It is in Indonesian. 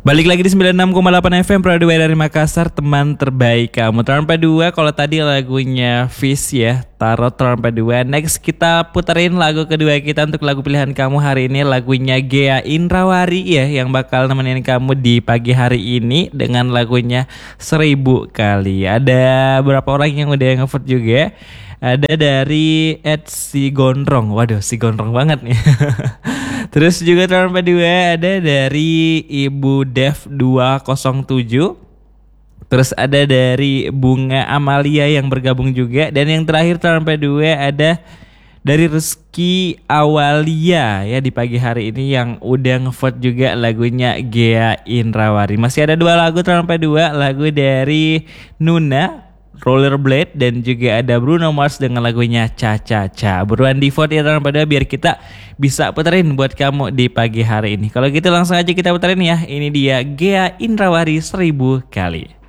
Balik lagi di 96,8 FM Pradua dari Makassar, teman terbaik kamu. Trompet 2, kalau tadi lagunya Fish ya, taruh Trompet 2. Next kita puterin lagu kedua kita untuk lagu pilihan kamu hari ini, lagunya Ghea Indrawari ya, yang bakal nemenin kamu di pagi hari ini dengan lagunya 1000 kali. Ada beberapa orang yang udah ngevote juga. Ada dari Ed Si Gondrong. Waduh, si Gondrong banget nih. Terus juga trompet 2 ada dari Ibu Dev 207. Terus ada dari Bunga Amalia yang bergabung juga. Dan yang terakhir trompet 2 ada dari Rizky Awalia ya di pagi hari ini yang udah ngevote juga lagunya Ghea Indrawari. Masih ada 2 lagu trompet 2, lagu dari Nuna Rollerblade dan juga ada Bruno Mars dengan lagunya Cha Cha Cha. Buruan di vote ya teman-teman biar kita bisa puterin buat kamu di pagi hari ini. Kalau gitu langsung aja kita puterin ya. Ini dia Ghea Indrawari 1000 kali.